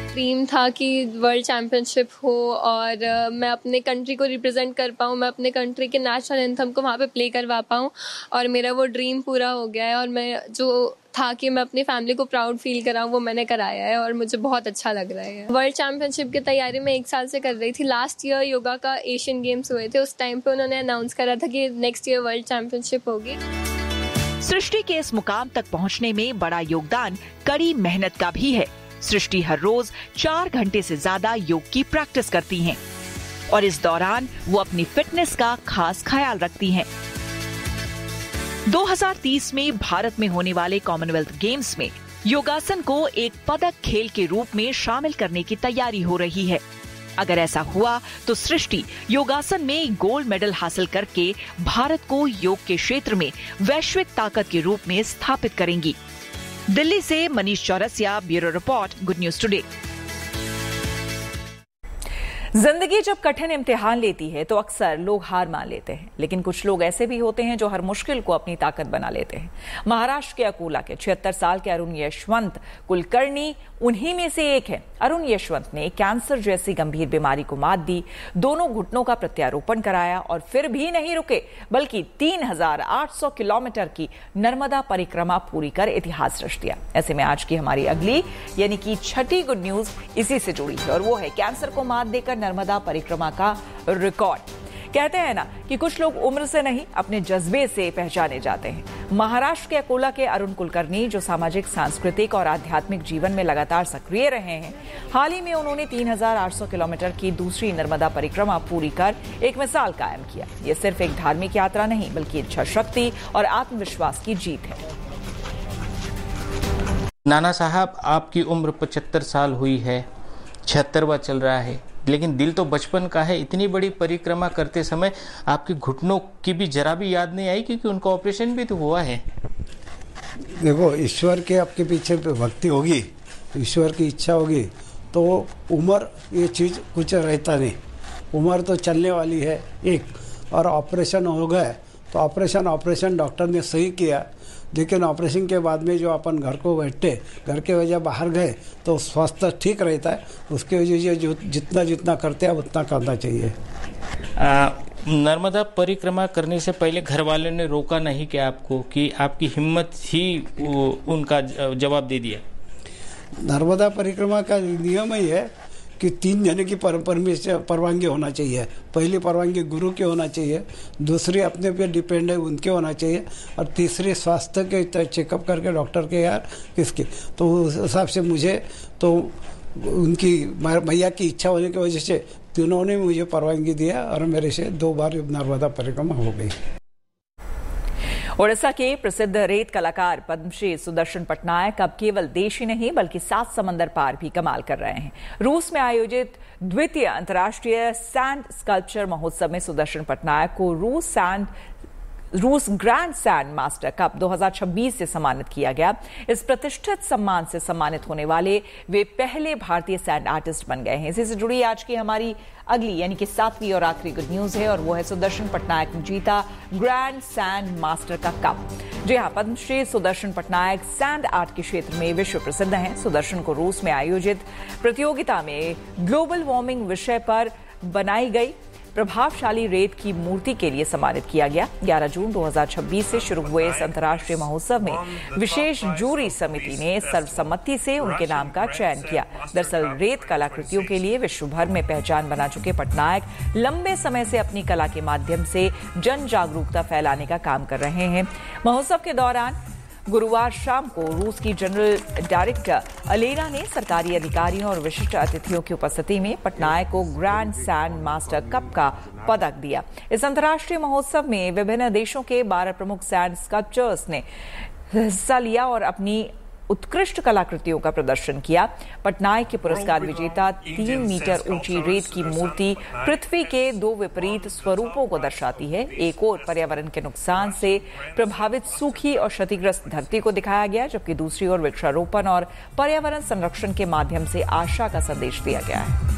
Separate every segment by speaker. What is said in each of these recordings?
Speaker 1: Dream था कि world championship हो और मैं अपने कंट्री को रिप्रेजेंट कर पाऊँ, मैं अपने कंट्री के नेशनल एंथम को वहाँ पे प्ले करवा पाऊँ और मेरा वो ड्रीम पूरा हो गया है। और मैं जो था कि मैं अपनी फैमिली को प्राउड फील कराऊँ, वो मैंने कराया है और मुझे बहुत अच्छा लग रहा है। वर्ल्ड चैम्पियनशिप की तैयारी मैं 1 साल से कर रही थी। लास्ट ईयर योगा का एशियन गेम्स हुए थे, उस टाइम पे उन्होंने अनाउंस करा था कि नेक्स्ट ईयर वर्ल्ड चैम्पियनशिप होगी।
Speaker 2: सृष्टि के इस मुकाम तक पहुंचने में बड़ा योगदान कड़ी मेहनत का भी है। सृष्टि हर रोज 4 घंटे से ज्यादा योग की प्रैक्टिस करती हैं और इस दौरान वो अपनी फिटनेस का खास ख्याल रखती हैं। 2030 में भारत में होने वाले कॉमनवेल्थ गेम्स में योगासन को एक पदक खेल के रूप में शामिल करने की तैयारी हो रही है। अगर ऐसा हुआ तो सृष्टि योगासन में गोल्ड मेडल हासिल करके भारत को योग के क्षेत्र में वैश्विक ताकत के रूप में स्थापित करेंगी। दिल्ली से Manish Chaurasia, bureau report, good news today.
Speaker 3: जिंदगी जब कठिन इम्तिहान लेती है तो अक्सर लोग हार मान लेते हैं, लेकिन कुछ लोग ऐसे भी होते हैं जो हर मुश्किल को अपनी ताकत बना लेते हैं। महाराष्ट्र के अकोला के 76 साल के अरुण यशवंत कुलकर्णी उन्हीं में से एक है। अरुण यशवंत ने कैंसर जैसी गंभीर बीमारी को मात दी, दोनों घुटनों का प्रत्यारोपण कराया और फिर भी नहीं रुके, बल्कि 3800 किलोमीटर की नर्मदा परिक्रमा पूरी कर इतिहास रच दिया। ऐसे में आज की हमारी अगली यानी कि छठी गुड न्यूज इसी से जुड़ी है और वो है कैंसर को मात देकर नर्मदा परिक्रमा का रिकॉर्ड। कहते हैं ना कि कुछ लोग उम्र से नहीं अपने जज्बे से पहचाने जाते हैं। महाराष्ट्र के अकोला के अरुण कुलकर्णी, जो सामाजिक, सांस्कृतिक और आध्यात्मिक जीवन में लगातार सक्रिय रहे हैं, हाल ही में उन्होंने 3800 किलोमीटर की दूसरी नर्मदा परिक्रमा पूरी कर एक मिसाल कायम किया। ये सिर्फ एक धार्मिक यात्रा नहीं बल्कि इच्छा शक्ति और आत्मविश्वास की जीत है।
Speaker 4: नाना साहब, आपकी उम्र 75 साल हुई है, 76वां चल रहा है, लेकिन दिल तो बचपन का है। इतनी बड़ी परिक्रमा करते समय आपके घुटनों की भी जरा भी याद नहीं आई, क्योंकि उनका ऑपरेशन भी तो हुआ है।
Speaker 5: देखो, ईश्वर के आपके पीछे भक्ति होगी, ईश्वर की इच्छा होगी तो उम्र ये चीज़ कुछ रहता नहीं। उम्र तो चलने वाली है एक, और ऑपरेशन हो गए तो ऑपरेशन डॉक्टर ने सही किया, लेकिन ऑपरेशन के बाद में जो अपन घर को बैठे, घर के वजह बाहर गए तो स्वास्थ्य ठीक रहता है। उसके वजह से जो जितना करते हैं उतना करना चाहिए।
Speaker 4: नर्मदा परिक्रमा करने से पहले घर वालों ने रोका नहीं क्या आपको, कि आपकी हिम्मत ही उनका जवाब दे दिया?
Speaker 5: नर्मदा परिक्रमा का नियम ही है कि 3 जने की परवानगी होना चाहिए। पहली परवानगी गुरु की होना चाहिए, दूसरी अपने पे डिपेंड है उनके होना चाहिए, और तीसरी स्वास्थ्य के चेकअप करके डॉक्टर के यार किसकी। तो उस हिसाब से मुझे तो उनकी मैया की इच्छा होने की वजह से तीनों ने मुझे परवानगी दिया और मेरे से 2 बार नर्मदा परिक्रमा हो गई।
Speaker 3: ओडिशा के प्रसिद्ध रेत कलाकार पद्मश्री सुदर्शन पटनायक अब केवल देश ही नहीं बल्कि 7 समंदर पार भी कमाल कर रहे हैं। रूस में आयोजित द्वितीय अंतर्राष्ट्रीय सैंड स्कल्पचर महोत्सव में सुदर्शन पटनायक को रूस ग्रैंड सैंड मास्टर कप 2026 से सम्मानित किया गया। इस प्रतिष्ठित सम्मान से सम्मानित होने वाले वे पहले भारतीय सैंड आर्टिस्ट बन गए हैं। इसी से जुड़ी आज की हमारी अगली यानी कि 7वीं और आखिरी गुड न्यूज है और वो है सुदर्शन पटनायक ने जीता ग्रैंड सैंड मास्टर का कप। जी हाँ, पद्मश्री सुदर्शन पटनायक सैंड आर्ट के क्षेत्र में विश्व प्रसिद्ध हैं। सुदर्शन को रूस में आयोजित प्रतियोगिता में ग्लोबल वार्मिंग विषय पर बनाई गई प्रभावशाली रेत की मूर्ति के लिए सम्मानित किया गया। 11 जून 2026 से शुरू हुए इस अंतर्राष्ट्रीय महोत्सव में विशेष जूरी समिति ने सर्वसम्मति से उनके नाम का चयन किया। दरअसल रेत कलाकृतियों के लिए विश्व भर में पहचान बना चुके पटनायक लंबे समय से अपनी कला के माध्यम से जन जागरूकता फैलाने का काम कर रहे हैं। महोत्सव के दौरान गुरुवार शाम को रूस की जनरल डायरेक्टर अलेना ने सरकारी अधिकारियों और विशिष्ट अतिथियों की उपस्थिति में पटनायक को ग्रैंड सैंड मास्टर कप का पदक दिया। इस अंतर्राष्ट्रीय महोत्सव में विभिन्न देशों के 12 प्रमुख सैंड स्कल्पचर्स ने हिस्सा लिया और अपनी उत्कृष्ट कलाकृतियों का प्रदर्शन किया। पटनायक के पुरस्कार विजेता 3 मीटर ऊंची रेत की मूर्ति पृथ्वी के 2 विपरीत स्वरूपों को दर्शाती है। एक ओर पर्यावरण के नुकसान से प्रभावित सूखी और क्षतिग्रस्त धरती को दिखाया गया, जबकि दूसरी ओर वृक्षारोपण और पर्यावरण संरक्षण के माध्यम से आशा का संदेश दिया गया है।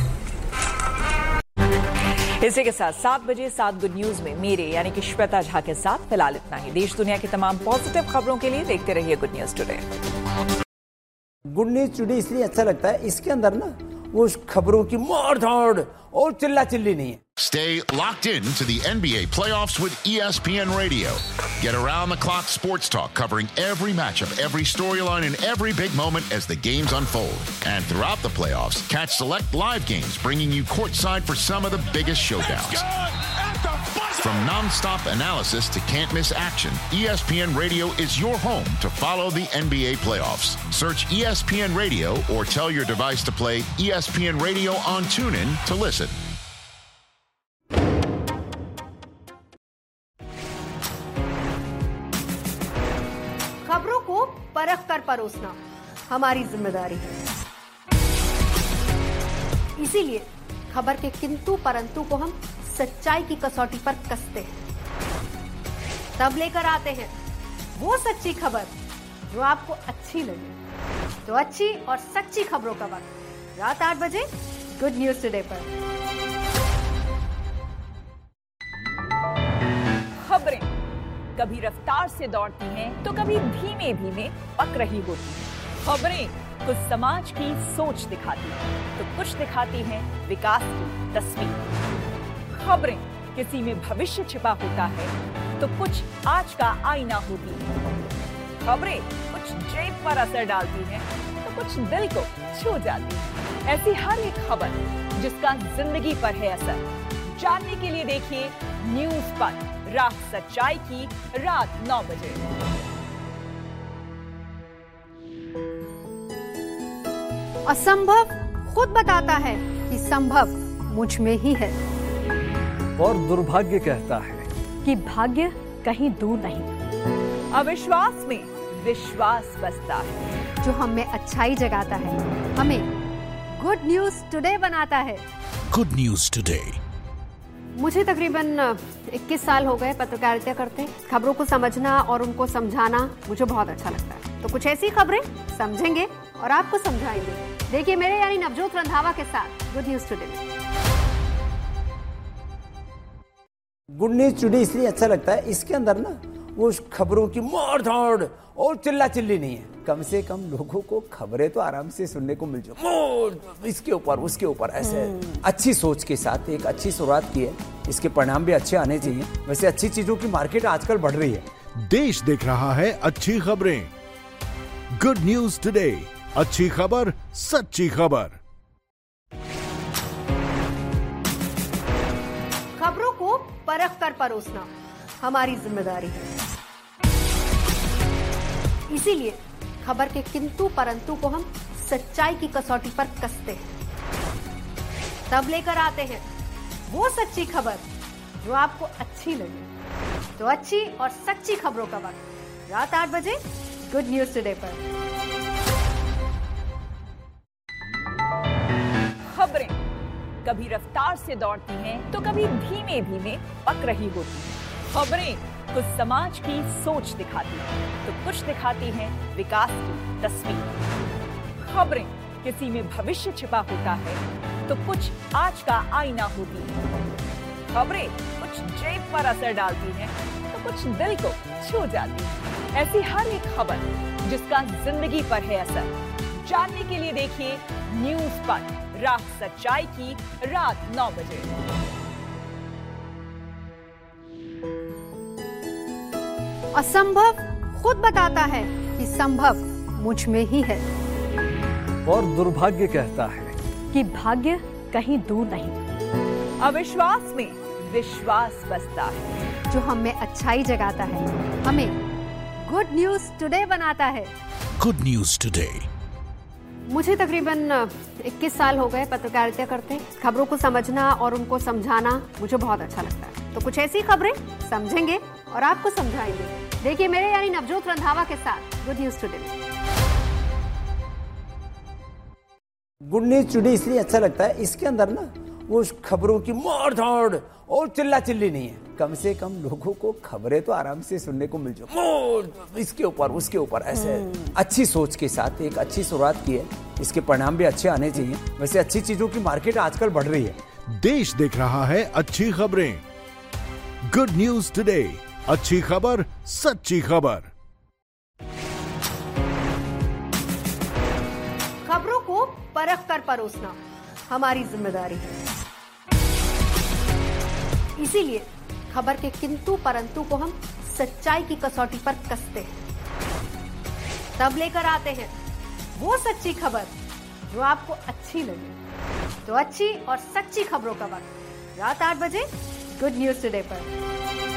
Speaker 3: इसी के साथ 7 बजे 7 गुड न्यूज में मेरे यानी कि श्वेता झा के साथ फिलहाल इतना ही। देश दुनिया की तमाम पॉजिटिव खबरों के लिए देखते रहिए good news today.
Speaker 6: Good news today इसलिए अच्छा लगता है, इसके अंदर ना वो खबरों की मार धाड़ और चिल्ला चिल्ली नहीं है.
Speaker 7: Stay locked in to the NBA playoffs with ESPN Radio. Get around-the-clock sports talk covering every matchup, every storyline, and every big moment as the games unfold. And throughout the playoffs, catch select live games bringing you courtside for some of the biggest showdowns. From non-stop analysis to can't-miss action, ESPN Radio is your home to follow the NBA playoffs. Search ESPN Radio or tell your device to play ESPN Radio on TuneIn to listen.
Speaker 8: खबरों को परख कर परोसना हमारी जिम्मेदारी है. इसीलिए खबर के किंतु परंतु को हम सच्चाई की कसौटी पर कसते हैं. तब लेकर आते हैं वो सच्ची खबर जो आपको अच्छी लगे. तो अच्छी और सच्ची खबरों का वक्त रात 8 बजे गुड न्यूज टुडे पर.
Speaker 2: खबरें कभी रफ्तार से दौड़ती हैं तो कभी धीमे धीमे पक रही होती हैं. खबरें कुछ समाज की सोच दिखाती हैं तो कुछ दिखाती हैं विकास की तस्वीर. खबरें किसी में भविष्य छिपा होता है तो कुछ आज का आईना होती है. खबरें कुछ जेब पर असर डालती हैं तो कुछ दिल को छू जाती है. ऐसी हर एक खबर जिसका जिंदगी पर है असर, जानने के लिए देखिए न्यूज़ पर रात सच्चाई की रात 9 बजे.
Speaker 8: असंभव खुद बताता है कि संभव मुझ में ही है.
Speaker 9: और दुर्भाग्य कहता है
Speaker 8: कि भाग्य कहीं दूर नहीं.
Speaker 2: अविश्वास में विश्वास बसता है.
Speaker 8: जो हमें अच्छाई जगाता है, हमें गुड न्यूज टुडे बनाता है.
Speaker 7: Good News Today.
Speaker 8: मुझे तकरीबन 21 साल हो गए पत्रकारिता करते. खबरों को समझना और उनको समझाना मुझे बहुत अच्छा लगता है. तो कुछ ऐसी खबरें समझेंगे और आपको समझाएंगे. देखिए मेरे यानी नवजोत रंधावा के साथ गुड न्यूज टुडे में.
Speaker 6: गुड न्यूज टुडे इसलिए अच्छा लगता है, इसके अंदर ना वो खबरों की मार धाड़ और चिल्ला चिल्ली नहीं है. कम से कम लोगों को खबरें तो आराम से सुनने को मिल जाए. इसके ऊपर उसके ऊपर ऐसे अच्छी सोच के साथ एक अच्छी शुरुआत की है. इसके परिणाम भी अच्छे आने चाहिए. वैसे अच्छी चीजों की मार्केट आजकल बढ़ रही है.
Speaker 10: देश देख रहा है अच्छी खबरें. गुड न्यूज टुडे, अच्छी खबर सच्ची खबर.
Speaker 8: खबरों को परख कर परोसना हमारी जिम्मेदारी है. इसीलिए खबर के किंतु परंतु को हम सच्चाई की कसौटी पर कसते हैं. तब लेकर आते हैं वो सच्ची खबर जो आपको अच्छी लगे. तो अच्छी और सच्ची खबरों का वक्त रात 8 बजे गुड न्यूज टुडे पर.
Speaker 2: खबरें कभी रफ्तार से दौड़ती हैं तो कभी धीमे धीमे पक रही होती हैं. खबरें कुछ समाज की सोच दिखाती हैं तो कुछ दिखाती हैं विकास की तस्वीर. खबरें किसी में भविष्य छिपा होता है तो कुछ आज का आईना होती है. खबरें कुछ जेब पर असर डालती हैं तो कुछ दिल को छू जाती है. ऐसी हर एक खबर जिसका जिंदगी पर है असर, जानने के लिए देखिए न्यूज़ पर रात सच्चाई की रात 9 बजे.
Speaker 8: असंभव खुद बताता है कि संभव मुझ में ही है.
Speaker 9: और दुर्भाग्य कहता है
Speaker 8: कि भाग्य कहीं दूर नहीं.
Speaker 2: अविश्वास में विश्वास बसता है.
Speaker 8: जो हमें अच्छाई जगाता है, हमें गुड न्यूज टुडे बनाता है.
Speaker 7: Good News Today.
Speaker 8: मुझे तकरीबन 21 साल हो गए पत्रकारिता करते. खबरों को समझना और उनको समझाना मुझे बहुत अच्छा लगता है. तो कुछ ऐसी खबरें समझेंगे और आपको समझाएंगे. देखिए मेरे यानी नवजोत रंधावा के साथ गुड न्यूज टुडे में.
Speaker 6: गुड न्यूज टुडे इसलिए अच्छा लगता है, इसके अंदर ना वो खबरों की मार धाड़ और चिल्ला चिल्ली नहीं है. कम से कम लोगों को खबरें तो आराम से सुनने को मिल जाए. इसके ऊपर उसके ऊपर ऐसे अच्छी सोच के साथ एक अच्छी शुरुआत की है. इसके परिणाम भी अच्छे आने चाहिए. वैसे अच्छी चीजों की मार्केट आजकल बढ़ रही है.
Speaker 10: देश देख रहा है अच्छी खबरें. गुड न्यूज टुडे, अच्छी खबर सच्ची खबर.
Speaker 8: परख कर परोसना हमारी जिम्मेदारी है। इसीलिए खबर के किंतु परंतु को हम सच्चाई की कसौटी पर कसते हैं, तब लेकर आते हैं वो सच्ची खबर जो आपको अच्छी लगे। तो अच्छी और सच्ची खबरों का वक्त रात 8 बजे गुड न्यूज टुडे पर।